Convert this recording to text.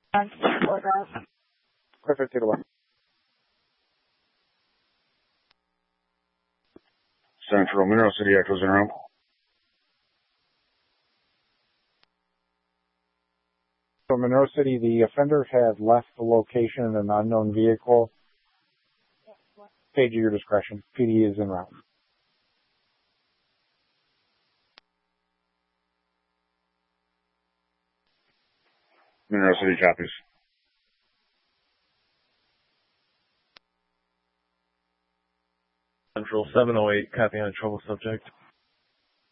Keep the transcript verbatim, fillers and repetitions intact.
Perfect, take a look. Central Monroe City Echo Zero. So Monroe City, the offender had left the location in an unknown vehicle. Page at your discretion. P D is en route. Monroe City copies. Central seven oh eight, copy on trouble subject.